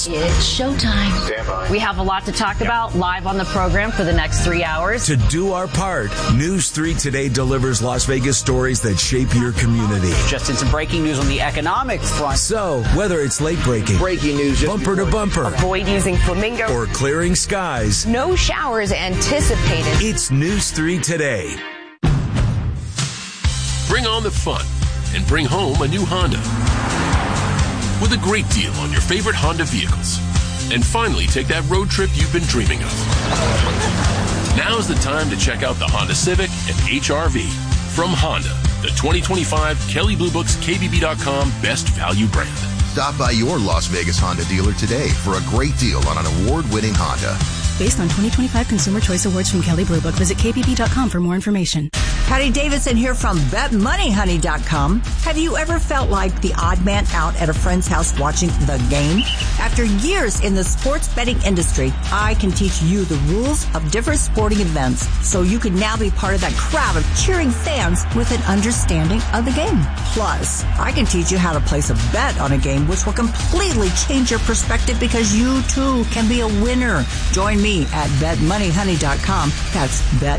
Vegas. It's showtime. Stand by. We have a lot to talk about live on the program for the next 3 hours. To do our part, News 3 Today delivers Las Vegas stories that shape your community. Just in some breaking news on the economic front. So, whether it's late breaking, breaking news, bumper to bumper, avoid using flamingo, or clearing skies, no showers anticipated. It's News 3 Today. Bring on the fun and bring home a new Honda with a great deal on your favorite Honda vehicles. And finally, take that road trip you've been dreaming of. Now's the time to check out the Honda Civic and HR-V from Honda, the 2025 Kelley Blue Book's KBB.com Best Value brand. Stop by your Las Vegas Honda dealer today for a great deal on an award-winning Honda. Based on 2025 Consumer Choice Awards from Kelley Blue Book, visit KBB.com for more information. Patty Davidson here from BetMoneyHoney.com. Have you ever felt like the odd man out at a friend's house watching the game? After years in the sports betting industry, I can teach you the rules of different sporting events so you can now be part of that crowd of cheering fans with an understanding of the game. Plus, I can teach you how to place a bet on a game which will completely change your perspective because you too can be a winner. Join me at BetMoneyHoney.com. That's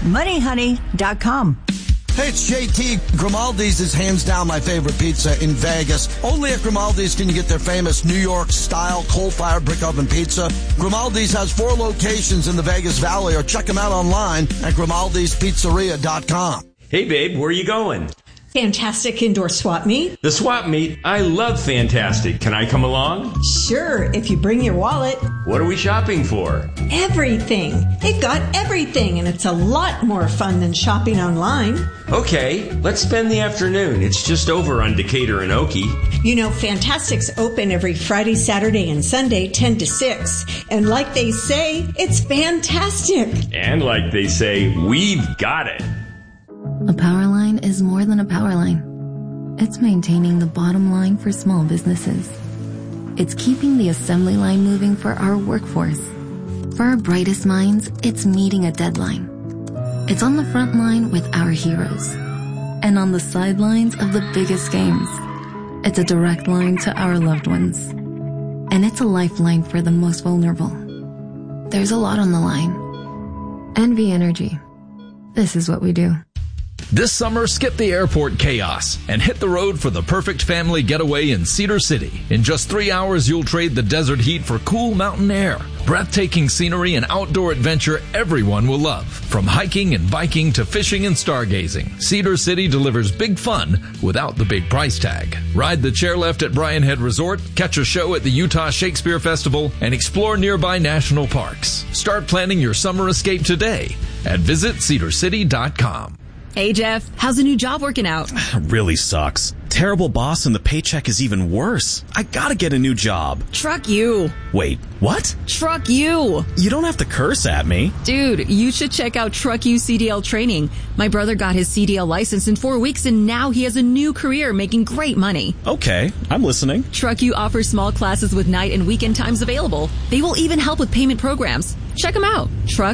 BetMoneyHoney.com. Hey, it's JT. Grimaldi's is hands down my favorite pizza in Vegas. Only at Grimaldi's can you get their famous New York-style coal-fired brick oven pizza. Grimaldi's has 4 locations in the Vegas Valley, or check them out online at Grimaldi'sPizzeria.com. Hey, babe, where are you going? Fantastic indoor swap meet. The swap meet? I love Fantastic. Can I come along? Sure, if you bring your wallet. What are we shopping for? Everything. They've got everything, and it's a lot more fun than shopping online. Okay, let's spend the afternoon. It's just over on Decatur and Okie. You know, Fantastic's open every Friday, Saturday, and Sunday, 10 to 6. And like they say, it's fantastic. And like they say, we've got it. A power line is more than a power line. It's maintaining the bottom line for small businesses. It's keeping the assembly line moving for our workforce. For our brightest minds, it's meeting a deadline. It's on the front line with our heroes. And on the sidelines of the biggest games. It's a direct line to our loved ones. And it's a lifeline for the most vulnerable. There's a lot on the line. NV Energy. This is what we do. This summer, skip the airport chaos and hit the road for the perfect family getaway in Cedar City. In just 3 hours, you'll trade the desert heat for cool mountain air. Breathtaking scenery and outdoor adventure everyone will love. From hiking and biking to fishing and stargazing, Cedar City delivers big fun without the big price tag. Ride the chairlift at Bryan Head Resort, catch a show at the Utah Shakespeare Festival, and explore nearby national parks. Start planning your summer escape today at visitcedarcity.com. Hey, Jeff, how's the new job working out? Really sucks. Terrible boss and the paycheck is even worse. I gotta get a new job. Truck you. Wait, what? Truck you. You don't have to curse at me. Dude, you should check out Truck You CDL training. My brother got his CDL license in 4 weeks and now he has a new career making great money. Okay, I'm listening. Truck You offers small classes with night and weekend times available. They will even help with payment programs. Check them out.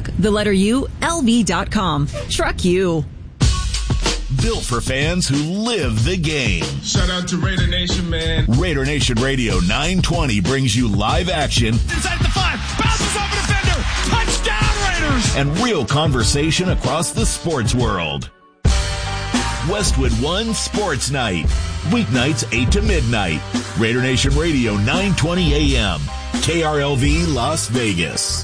LV.com. Truck You. Built for fans who live the game. Shout out to Raider Nation, man. Raider Nation Radio 920 brings you live action. Inside the 5, bounces off a defender. Touchdown, Raiders! And real conversation across the sports world. Westwood One Sports Night. Weeknights 8 to midnight. Raider Nation Radio 920 AM. KRLV Las Vegas.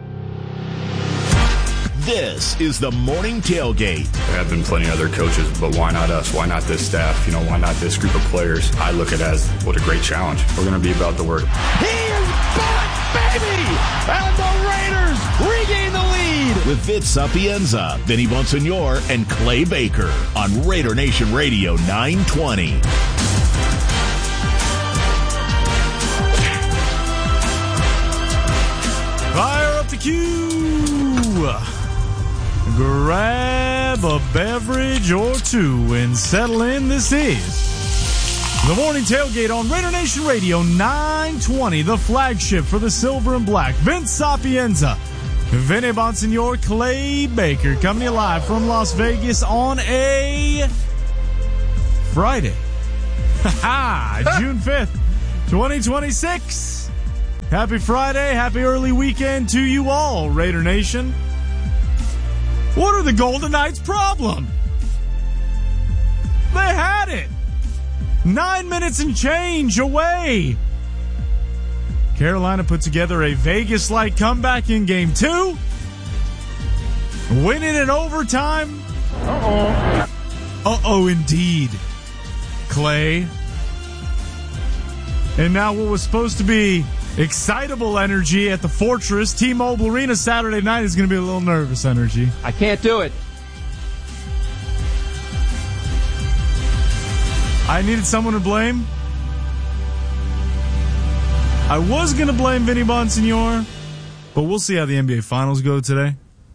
This is the Morning Tailgate. There have been plenty of other coaches, but why not us? Why not this staff? You know, why not this group of players? I look at it as, what a great challenge. We're going to be about the work. He is back, baby! And the Raiders regain the lead! With Vince Sapienza, Vinny Bonsignor, and Clay Baker on Raider Nation Radio 920. Fire up the cue! Grab a beverage or two and settle in. This is the Morning Tailgate on Raider Nation Radio 920, the flagship for the silver and black. Vince Sapienza, Vinny Bonsignor, Clay Baker, coming to you live from Las Vegas on a Friday. June 5th, 2026. Happy Friday. Happy early weekend to you all, Raider Nation. What are the Golden Knights' problem? They had it. 9 minutes and change away. Carolina put together a Vegas-like comeback in Game 2. Winning in overtime. Uh-oh, indeed. Clay. And now what was supposed to be excitable energy at the Fortress, T-Mobile Arena Saturday night, is going to be a little nervous energy. I can't do it. I needed someone to blame. I was going to blame Vinny Bonsignore, but we'll see how the NBA Finals go today.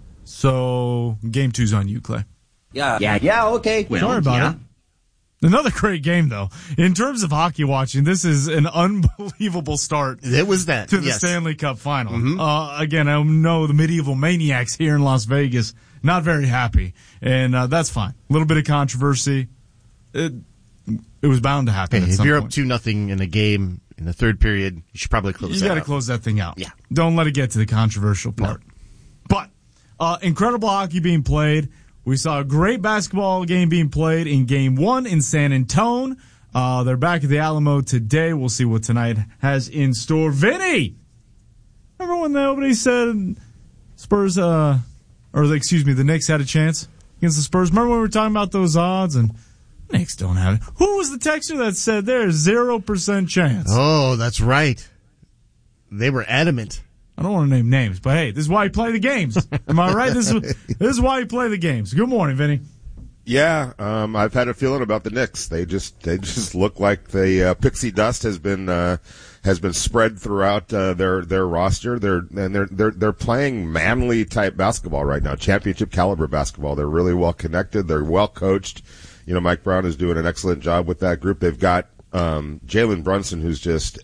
So, Game 2's on you, Clay. Yeah, okay. Well, sorry about it. Another great game, though. In terms of hockey watching, this is an unbelievable start. It was that. To the Stanley Cup final. Mm-hmm. Again, I know the medieval maniacs here in Las Vegas, not very happy. And that's fine. A little bit of controversy. It was bound to happen. Hey, if you're point. up 2-0 in a game in the third period, you should probably close that out. You got to close that thing out. Yeah. Don't let it get to the controversial part. No. But incredible hockey being played. We saw a great basketball game being played in Game 1 in San Antonio. They're back at the Alamo today. We'll see what tonight has in store. Vinny! Remember when nobody said Spurs, the Knicks had a chance against the Spurs? Remember when we were talking about those odds and Knicks don't have it? Who was the texter that said there's 0% chance? Oh, that's right. They were adamant. I don't want to name names, but hey, this is why you play the games. Am I right? This is why you play the games. Good morning, Vinny. Yeah, I've had a feeling about the Knicks. They just look like the pixie dust has been spread throughout their roster. They're playing manly type basketball right now, championship caliber basketball. They're really well connected. They're well coached. You know, Mike Brown is doing an excellent job with that group. They've got Jalen Brunson, who's just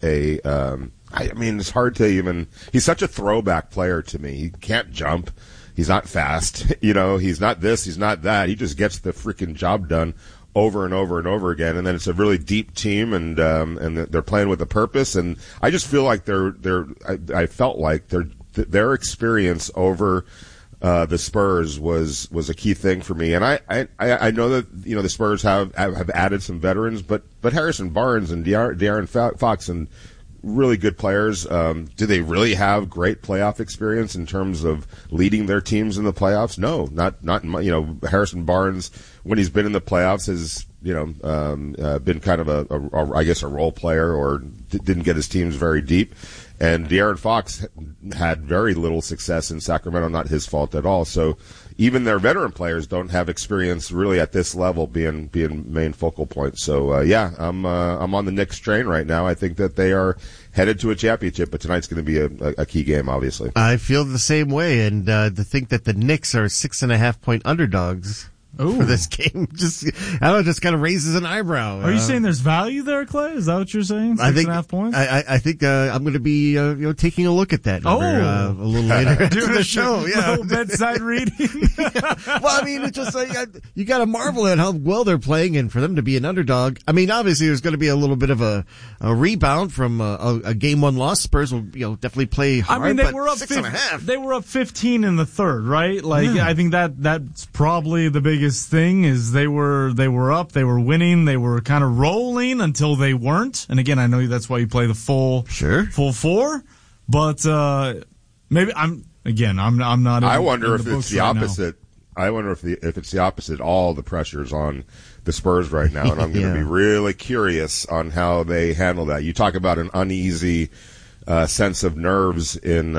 it's hard to even. He's such a throwback player to me. He can't jump. He's not fast. You know, he's not this. He's not that. He just gets the freaking job done over and over and over again. And then it's a really deep team, and they're playing with a purpose. And I just feel like I felt like their experience over the Spurs was a key thing for me. And I know that the Spurs have added some veterans, but Harrison Barnes and De'Aaron Fox and really good players. Do they really have great playoff experience in terms of leading their teams in the playoffs? No, not Harrison Barnes, when he's been in the playoffs, has been kind of a role player or didn't get his teams very deep. And De'Aaron Fox had very little success in Sacramento, not his fault at all. So even their veteran players don't have experience really at this level being main focal points. So I'm on the Knicks train right now. I think that they are headed to a championship, but tonight's going to be a key game, obviously. I feel the same way, and to think that the Knicks are 6.5-point underdogs for this game just kind of raises an eyebrow. Are you saying there's value there, Clay? Is that what you're saying? 6.5 points? I think I'm going to be taking a look at that number a little later into the show. Yeah, little bedside reading. Well, I mean, it's just like you got to marvel at how well they're playing, and for them to be an underdog. I mean, obviously there's going to be a little bit of a rebound from a game 1 loss. Spurs will definitely play hard. I mean, they were up 6.5. They were up 15 in the third, right? Like I think that's probably the biggest thing is they were up, they were winning, they were kind of rolling until they weren't. And again, I know that's why you play the full 4, but maybe I'm not. I wonder if it's the opposite. I wonder if it's the opposite. All the pressure's on the Spurs right now, and I'm going to be really curious on how they handle that. You talk about an uneasy sense of nerves in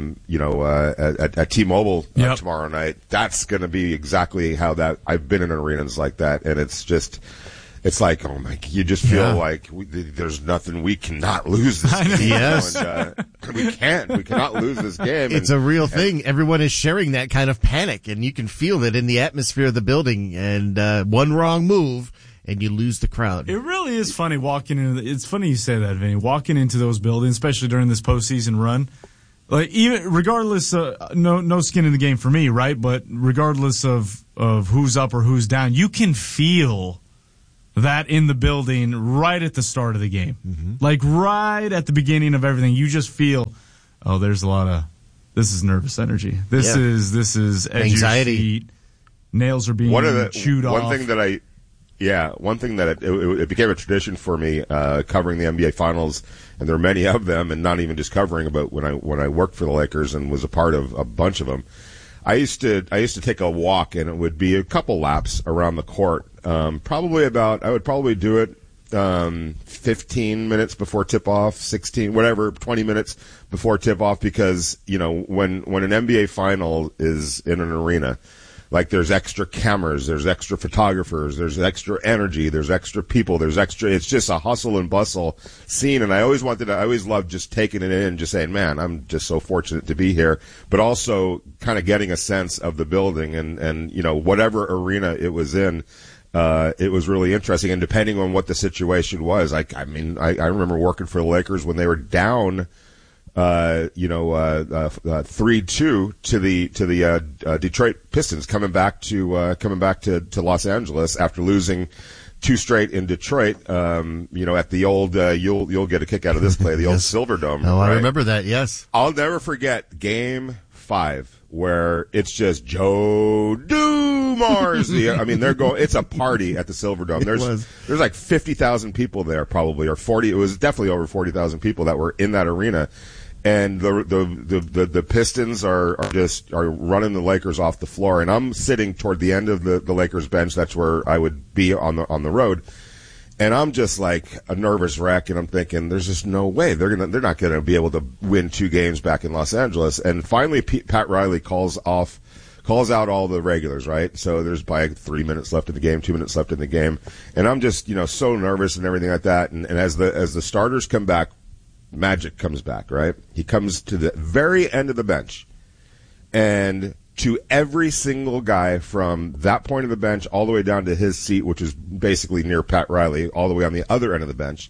at T-Mobile tomorrow night. That's going to be exactly how that. I've been in arenas like that, and it's like, oh my, you just feel like there's nothing, we cannot lose this game. Yes. We cannot lose this game. It's a real thing. Everyone is sharing that kind of panic, and you can feel it in the atmosphere of the building, and one wrong move and you lose the crowd. It really is funny walking into it's funny you say that, Vinny, walking into those buildings, especially during this postseason run. Like, even regardless, no skin in the game for me, right? But regardless of who's up or who's down, you can feel that in the building right at the start of the game. Mm-hmm. Like right at the beginning of everything, you just feel, oh, there's a lot of, this is nervous energy. This is edge anxiety. Of your seat. Nails are being chewed off. One thing that it became a tradition for me, covering the NBA Finals, and there are many of them, and not even just covering, but when I worked for the Lakers and was a part of a bunch of them, I used to take a walk, and it would be a couple laps around the court. I would probably do it 15 minutes before tip-off, 16, whatever, 20 minutes before tip-off, because, when an NBA final is in an arena, like there's extra cameras, there's extra photographers, there's extra energy, there's extra people, it's just a hustle and bustle scene. And I always loved just taking it in, just saying, man, I'm just so fortunate to be here, but also kind of getting a sense of the building and whatever arena it was in. It was really interesting, and depending on what the situation was, I remember working for the Lakers when they were down, 3-2 to the Detroit Pistons, coming back to Los Angeles after losing 2 straight in Detroit. At the old, you'll get a kick out of this play, the old Silverdome. Oh, right? I remember that. Yes, I'll never forget Game 5. Where it's just Joe Dumars. It's a party at the Silverdome. There's like 50,000 people there, probably, or 40. It was definitely over 40,000 people that were in that arena. And the Pistons are running the Lakers off the floor. And I'm sitting toward the end of the Lakers bench. That's where I would be on the road. And I'm just like a nervous wreck, and I'm thinking, there's just no way they're not gonna be able to win 2 games back in Los Angeles. And finally, Pat Riley calls out all the regulars, right? So there's probably 3 minutes left in the game, 2 minutes left in the game, and I'm just so nervous and everything like that. And as the starters come back, Magic comes back, right? He comes to the very end of the bench, and to every single guy from that point of the bench all the way down to his seat, which is basically near Pat Riley, all the way on the other end of the bench,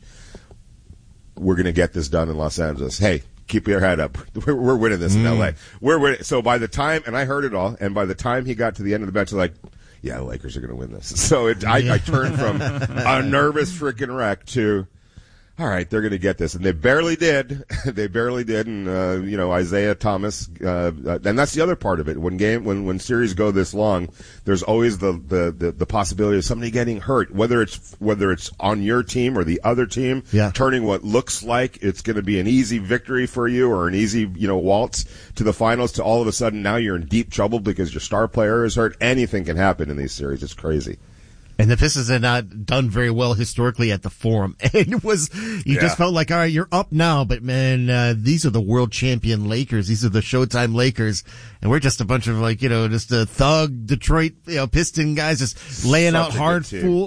we're going to get this done in Los Angeles. Hey, keep your head up. We're winning this in L.A. We're winning. So by the time, and I heard it all, and by the time he got to the end of the bench, I was like, yeah, the Lakers are going to win this. So I turned from a nervous freaking wreck to, all right, they're going to get this. And they barely did. And, Isaiah Thomas, and that's the other part of it. When series go this long, there's always the possibility of somebody getting hurt, whether it's on your team or the other team, turning what looks like it's going to be an easy victory for you or an easy, waltz to the finals, to all of a sudden now you're in deep trouble because your star player is hurt. Anything can happen in these series. It's crazy. And the Pistons had not done very well historically at the Forum. And it was, just felt like, all right, you're up now, but man, these are the world champion Lakers. These are the Showtime Lakers. And we're just a bunch of just a thug Detroit, Piston guys just laying out hard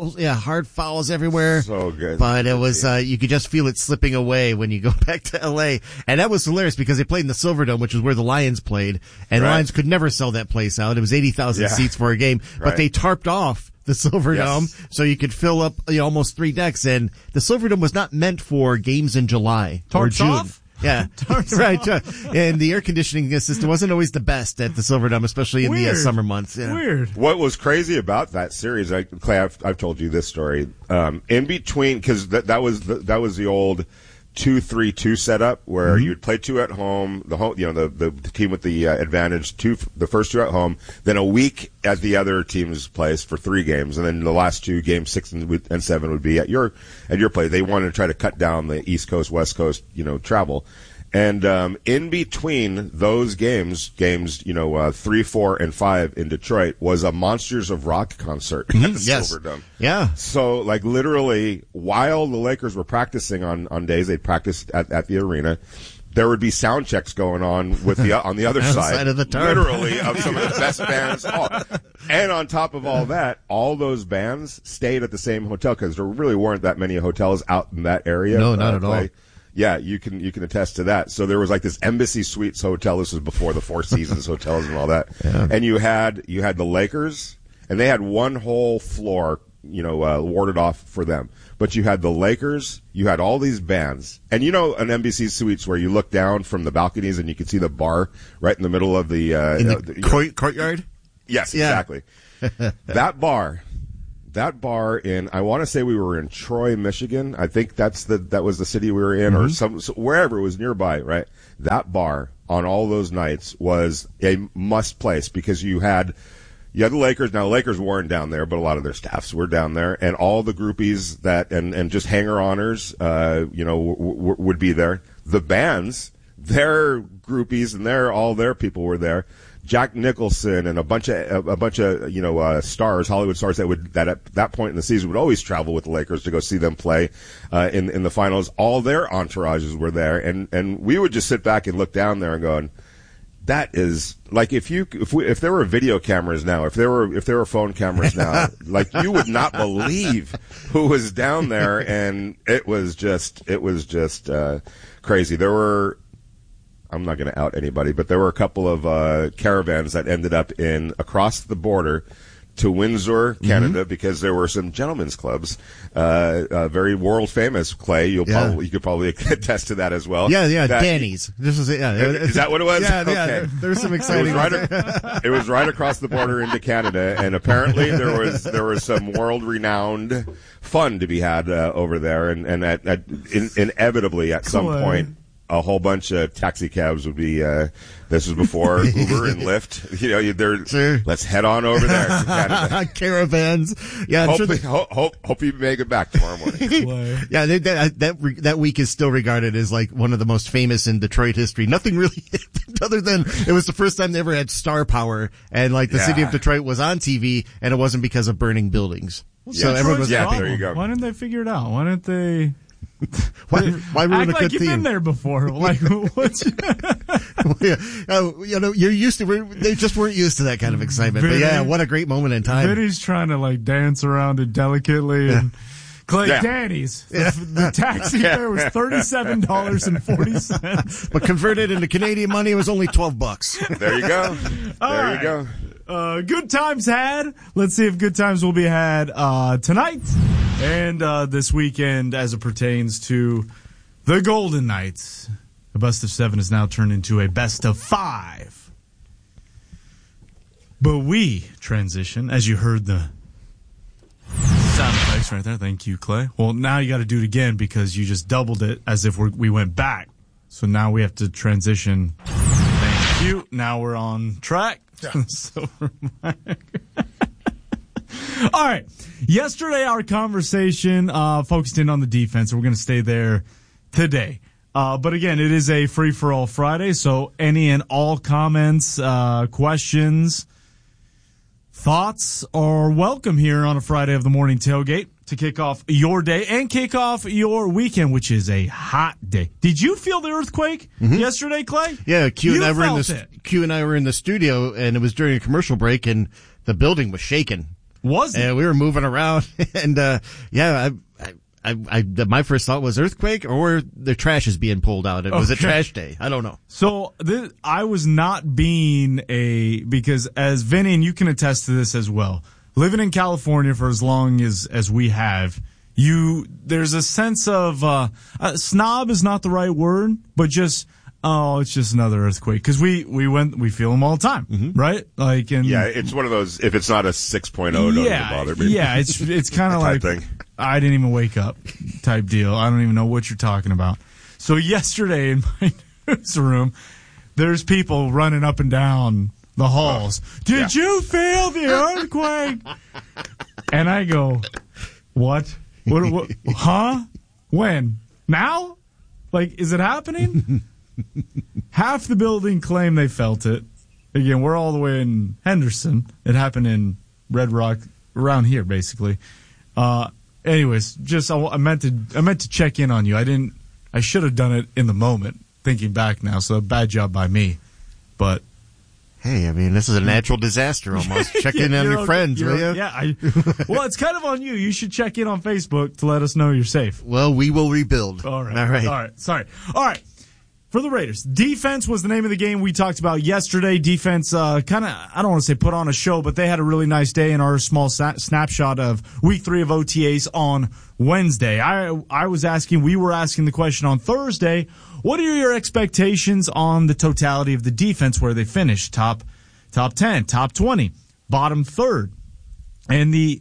fouls everywhere. So good. But it was, you could just feel it slipping away when you go back to LA. And that was hilarious because they played in the Silverdome, which is where the Lions played. And the Lions could never sell that place out. It was 80,000 seats for a game, but they tarped off the Silverdome, so you could fill up almost 3 decks. And the Silverdome was not meant for games in July or June. Off? Yeah, right. And the air conditioning system wasn't always the best at the Silverdome, especially in the summer months. Yeah. Weird. What was crazy about that series, Clay, I've told you this story. In between, because that was the old 2-3-2 setup where you'd play 2 at home, the team with the advantage, the first 2 at home, then a week at the other team's place for 3 games, and then the last 2 games, 6 and 7, would be at your place. They wanted to try to cut down the East Coast, West Coast, travel. And in between those games, 3, 4, and 5 in Detroit was a Monsters of Rock concert at the Silverdome. Yeah. So, literally, while the Lakers were practicing on days they'd practice at the arena, there would be sound checks going on on the other side of the tarp. Literally, of some of the best bands. And on top of all that, all those bands stayed at the same hotel because there really weren't that many hotels out in that area. No, not at all. Yeah, you can attest to that. So there was this Embassy Suites hotel. This was before the Four Seasons hotels and all that. Yeah. And you had the Lakers, and they had one whole floor, warded off for them. But you had the Lakers, you had all these bands, and an Embassy Suites where you look down from the balconies and you can see the bar right in the middle of the courtyard. Yes, exactly. That bar that bar in, I want to say we were in Troy, Michigan. I think that was the city we were in, or wherever it was nearby, right? That bar on all those nights was a must place because you had the Lakers. Now, the Lakers weren't down there, but a lot of their staffs were down there, and all the groupies and just hanger-oners, would be there. The bands, their groupies and all their people were there. Jack Nicholson and a bunch of stars, Hollywood stars that at that point in the season would always travel with the Lakers to go see them play in the finals. All their entourages were there, and we would just sit back and look down there and go, that is like if there were video cameras now, if there were phone cameras now, like you would not believe who was down there, and it was just crazy. There were, I'm not going to out anybody, but there were a couple of caravans that ended up across the border to Windsor, Canada, because there were some gentlemen's clubs, very world famous. Clay, you could probably attest to that as well. Yeah, Danny's. This is it. Yeah, is that what it was? Yeah, okay. Yeah. There's some exciting. It was right across the border into Canada, and apparently there was some world renowned fun to be had over there, and inevitably at some point, a whole bunch of taxi cabs would be. This was before Uber and Lyft. Let's head on over there to Canada. Caravans. Yeah. Hope you make it back tomorrow morning. Yeah, that week is still regarded as like one of the most famous in Detroit history. Nothing really happened other than it was the first time they ever had star power, and like the city of Detroit was on TV, and it wasn't because of burning buildings. So everyone was happy. There you go. Why didn't they figure it out? Why didn't they? Why ruin act a like good you've theme? been there before? Like, what's? You're used to. They just weren't used to that kind of excitement. But yeah, what a great moment in time. Vinny's trying to like dance around it delicately. And Clay, Danny's. The taxi fare was $37.40, but converted into Canadian money, it was only $12. There you go. You go. Good times had. Let's see if good times will be had tonight and this weekend as it pertains to the Golden Knights. The best of 7 is now turned into a best of 5. But we transition, as you heard the sound effects right there. Thank you, Clay. Well, now you got to do it again because you just doubled it as if we went back. So now we have to transition. Thank you. Now we're on track. So all right. Yesterday, our conversation focused in on the defense. We're going to stay there today. But again, it is a free-for-all Friday, so any and all comments, questions, thoughts are welcome here on a Friday of the morning tailgate to kick off your day and kick off your weekend, which is a hot day. Did you feel the earthquake yesterday, Clay? Yeah, Q and I were in the studio, and it was during a commercial break, and the building was shaking. Was it? And we were moving around, and my first thought was earthquake, or the trash is being pulled out. It was a trash day. I don't know. So I was not being because as Vinny, and you can attest to this as well, living in California for as long as we have, there's a sense of snob is not the right word, but just it's just another earthquake because we feel them all the time, right? Like, and it's one of those. If it's not a 6.0, don't even bother me. Yeah, it's kind of like I didn't even wake up type deal. I don't even know what you're talking about. So yesterday in my newsroom, there's people running up and down the halls. Did you feel the earthquake? And I go, what? What? Huh? When? Now? Like, is it happening? Half the building claim they felt it. Again, we're all the way in Henderson. It happened in Red Rock, around here, basically. Anyways, just I meant to check in on you. I should have done it in the moment, thinking back now. So bad job by me. But hey, I mean, this is a natural disaster almost. Check in on your friends, will you? Yeah. Well, it's kind of on you. You should check in on Facebook to let us know you're safe. Well, we will rebuild. All right. Sorry. All right. For the Raiders, defense was the name of the game we talked about yesterday. Defense kind of, I don't want to say put on a show, but they had a really nice day in our small snapshot of week 3 of OTAs on Wednesday. We were asking the question on Thursday, what are your expectations on the totality of the defense, where they finished top 10, top 20, bottom third? And the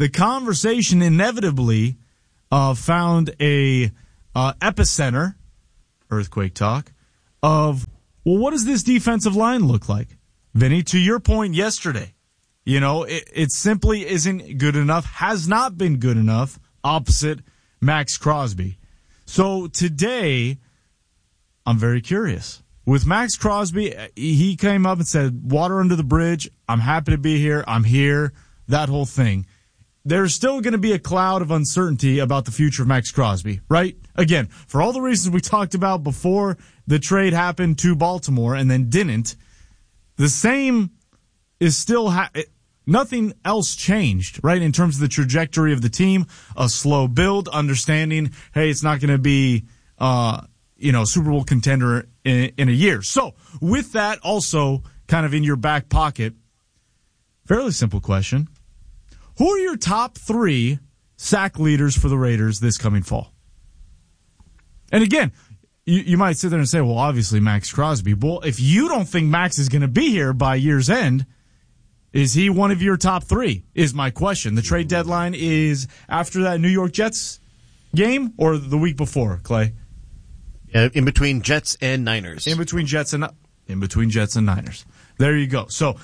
the conversation inevitably found a epicenter, earthquake talk, of, well, what does this defensive line look like? Vinny, to your point yesterday, it simply isn't good enough, has not been good enough opposite Max Crosby. So today, I'm very curious. With Max Crosby, he came up and said, water under the bridge, I'm happy to be here, I'm here, that whole thing. There's still going to be a cloud of uncertainty about the future of Max Crosby, right? Again, for all the reasons we talked about before the trade happened to Baltimore and then didn't, the same is still nothing else changed, right, in terms of the trajectory of the team, a slow build, understanding, hey, it's not going to be, Super Bowl contender in a year. So with that also kind of in your back pocket, fairly simple question. Who are your top 3 sack leaders for the Raiders this coming fall? And again, you might sit there and say, well, obviously Max Crosby. Well, if you don't think Max is going to be here by year's end, is he one of your top 3, is my question. The trade deadline is after that New York Jets game or the week before, Clay? In between Jets and Niners. In between Jets and Niners. There you go. So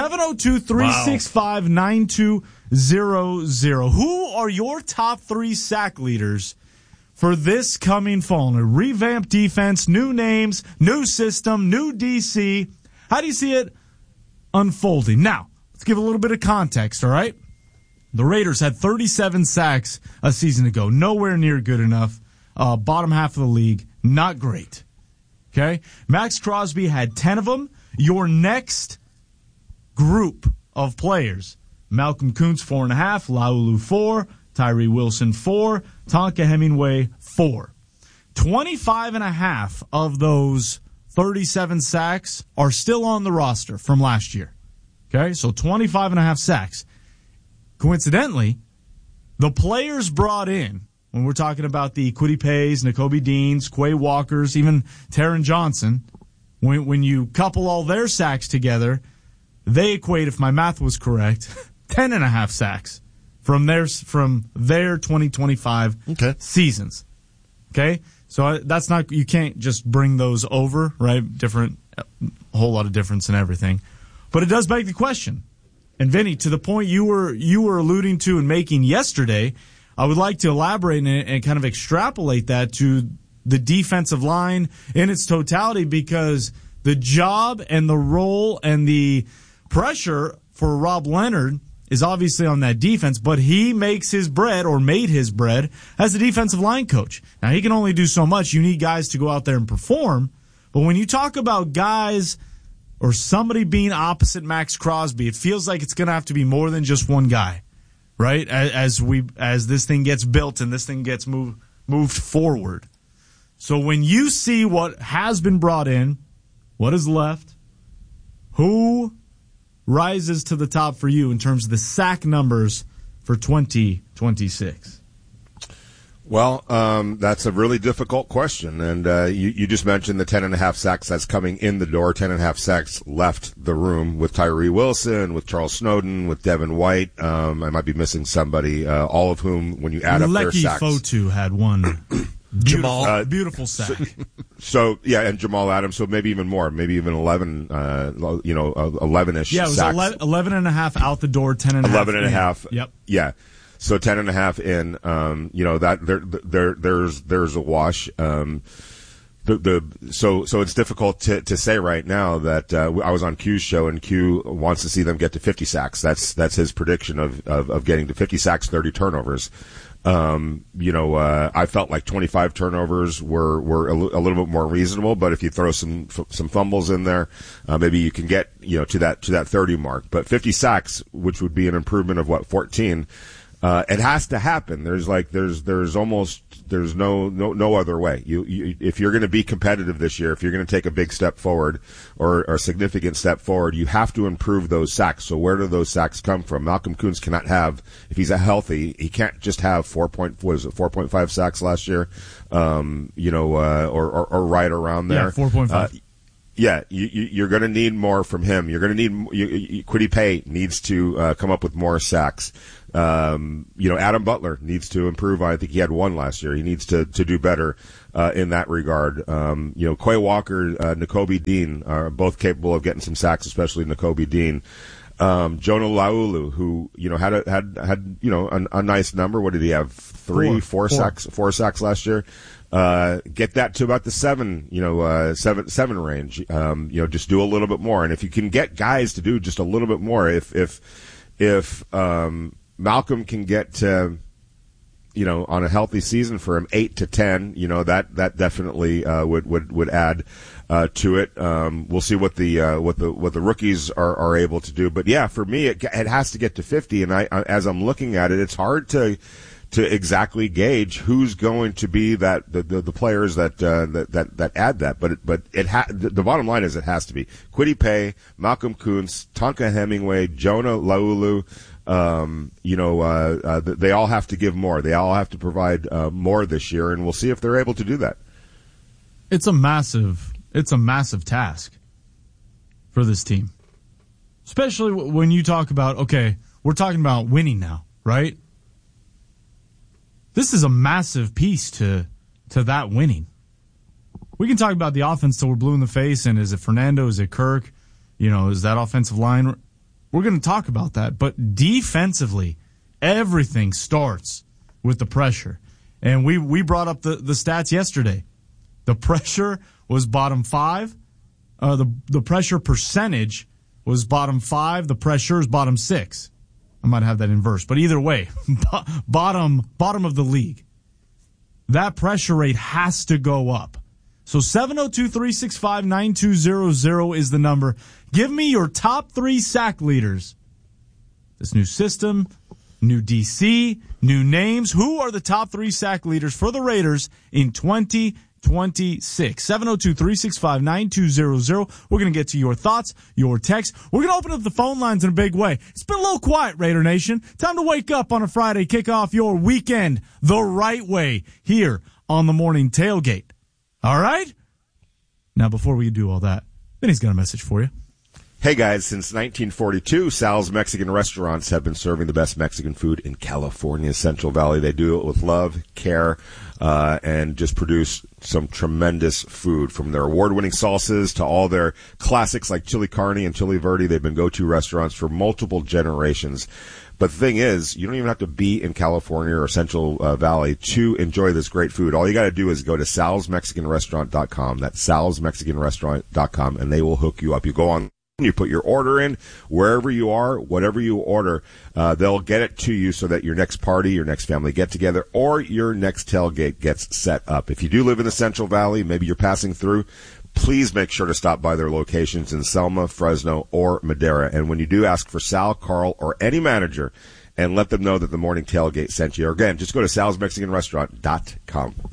702-365-9200. Who are your top 3 sack leaders for this coming fall? A revamped defense, new names, new system, new DC. How do you see it unfolding? Now, let's give a little bit of context, all right? The Raiders had 37 sacks a season ago. Nowhere near good enough. Bottom half of the league. Not great. Okay? Max Crosby had 10 of them. Your next group of players, Malcolm Kuntz, 4.5, Laulu, 4, Tyree Wilson, 4, Tonka Hemingway, 4. 25.5 of those 37 sacks are still on the roster from last year. Okay? So 25.5 sacks. Coincidentally, the players brought in, when we're talking about the Kwity Paye's, Nakobe Deans, Quay Walkers, even Taron Johnson, when you couple all their sacks together, they equate, if my math was correct, 10.5 sacks from their 2025 seasons. Okay? So that's not, you can't just bring those over, right? A whole lot of difference in everything. But it does beg the question. And Vinny, to the point you were alluding to and making yesterday, I would like to elaborate and kind of extrapolate that to the defensive line in its totality, because the job and the role and the pressure for Rob Leonard is obviously on that defense, but he makes his bread, or made his bread, as a defensive line coach. Now, he can only do so much. You need guys to go out there and perform. But when you talk about guys or somebody being opposite Max Crosby, it feels like it's going to have to be more than just one guy. Right, as this thing gets built and this thing gets moved forward. So when you see what has been brought in, what is left, who rises to the top for you in terms of the sack numbers for 2026? Well, that's a really difficult question, and you just mentioned the 10.5 sacks that's coming in the door. 10.5 sacks left the room with Tyree Wilson, with Charles Snowden, with Devin White. I might be missing somebody. All of whom, when you add up their sacks, Fotu had one. Beautiful sack. So yeah, and Jamal Adams. So maybe even more. Maybe even 11. 11ish. Yeah, it was sacks. 11.5 out the door. 10.5. 11.5. Yep. Yeah. So 10.5 in, that there's a wash. So it's difficult to say right now that, I was on Q's show, and Q wants to see them get to 50 sacks. That's his prediction of getting to 50 sacks, 30 turnovers. I felt like 25 turnovers were a little bit more reasonable, but if you throw some fumbles in there, maybe you can get, to that 30 mark. But 50 sacks, which would be an improvement of 14, it has to happen. There's no other way. You if you're going to be competitive this year, if you're going to take a big step forward or a significant step forward, you have to improve those sacks. So where do those sacks come from? Malcolm Kuntz cannot have, if he's healthy, he can't just have 4.5 sacks last year, or right around there. Yeah, 4.5. Yeah, you're going to need more from him. You're going to need Kwity Paye needs to come up with more sacks. Adam Butler needs to improve. I think he had one last year. He needs to do better in that regard. Quay Walker, Nakobe Dean are both capable of getting some sacks, especially Nakobe Dean. Jonah Laulu, who had a nice number. What did he have? Four sacks last year. Get that to about the seven range. Just do a little bit more. And if you can get guys to do just a little bit more, if Malcolm can get to, on a healthy season for him, 8 to 10, that definitely would add to it. We'll see what the rookies are able to do. But yeah, for me, it has to get to 50. And as I'm looking at it, it's hard to exactly gauge who's going to be the players that add that. But the bottom line is it has to be Kwity Paye, Malcolm Kuntz, Tonka Hemingway, Jonah Laulu. They all have to give more. They all have to provide more this year, and we'll see if they're able to do that. It's a massive task for this team, especially when you talk about, okay, we're talking about winning now, right? This is a massive piece to that winning. We can talk about the offense till we're blue in the face, and is it Fernando, is it Kirk, is that offensive line? We're going to talk about that. But defensively, everything starts with the pressure. And we brought up the stats yesterday. The pressure was bottom 5. The pressure percentage was bottom 5. The pressure is bottom 6. I might have that inverse. But either way, bottom of the league. That pressure rate has to go up. So 702-365-9200 is the number. Give me your top 3 sack leaders. This new system, new DC, new names. Who are the top 3 sack leaders for the Raiders in 2026? 702-365-9200. We're going to get to your thoughts, your texts. We're going to open up the phone lines in a big way. It's been a little quiet, Raider Nation. Time to wake up on a Friday, kick off your weekend the right way here on the Morning Tailgate. All right? Now, before we do all that, Vinny's got a message for you. Hey, guys, since 1942, Sal's Mexican restaurants have been serving the best Mexican food in California's Central Valley. They do it with love, care, and just produce some tremendous food. From their award-winning salsas to all their classics like chili carne and chili verde, they've been go-to restaurants for multiple generations. But the thing is, you don't even have to be in California or Central Valley to enjoy this great food. All you got to do is go to salsmexicanrestaurant.com. That's salsmexicanrestaurant.com, and they will hook you up. You go on, you put your order in, wherever you are, whatever you order, they'll get it to you so that your next party, your next family get-together, or your next tailgate gets set up. If you do live in the Central Valley, maybe you're passing through, please make sure to stop by their locations in Selma, Fresno, or Madera. And when you do, ask for Sal, Carl, or any manager, and let them know that the Morning Tailgate sent you. Or again, just go to salsmexicanrestaurant.com.